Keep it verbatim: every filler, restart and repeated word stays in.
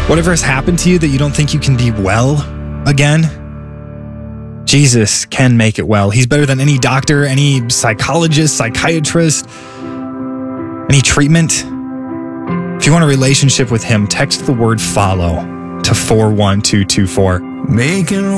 Whatever has happened to you that you don't think you can be well again, Jesus can make it well. He's better than any doctor, any psychologist, psychiatrist, any treatment. If you want a relationship with him, text the word follow to four one two two four. Making